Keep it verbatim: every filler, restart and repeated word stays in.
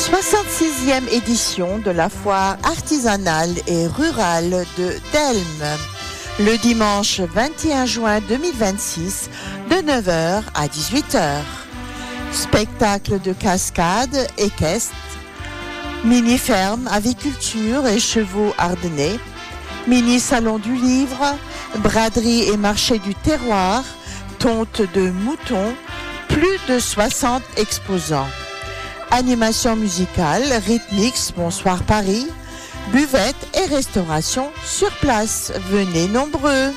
soixante-sixième édition de la foire artisanale et rurale de Delme, le dimanche vingt et un juin deux mille vingt-six, de neuf heures à dix-huit heures. Spectacle de cascade, équestre, mini-ferme, aviculture et chevaux ardennais, mini-salon du livre, braderie et marché du terroir, tonte de moutons, plus de soixante exposants. Animation musicale, rythmique, Bonsoir Paris, buvette et restauration sur place. Venez nombreux.